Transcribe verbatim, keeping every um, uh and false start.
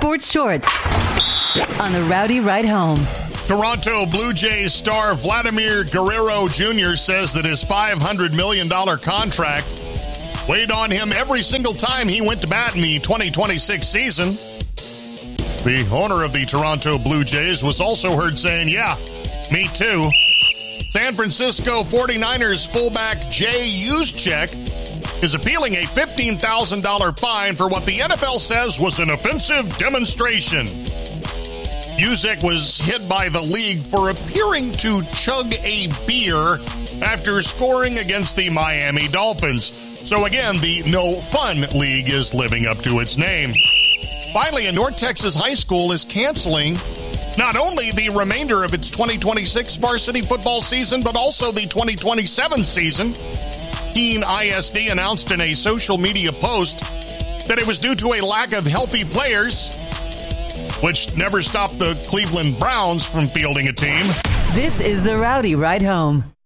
Sports Shorts on the Rowdy Ride Home. Toronto Blue Jays star Vladimir Guerrero Junior says that his five hundred million dollars contract weighed on him every single time he went to bat in the twenty twenty-six season. The owner of the Toronto Blue Jays was also heard saying, yeah, me too. San Francisco forty-niners fullback Jay Juszczyk is appealing a fifteen thousand dollars fine for what the N F L says was an offensive demonstration. Juszczyk was hit by the league for appearing to chug a beer after scoring against the Miami Dolphins. So again, the No Fun League is living up to its name. Finally, a North Texas high school is canceling not only the remainder of its twenty twenty-six varsity football season, but also the twenty twenty-seven season. Keene I S D announced in a social media post that it was due to a lack of healthy players, which never stopped the Cleveland Browns from fielding a team. This is the Rowdy Ride Home.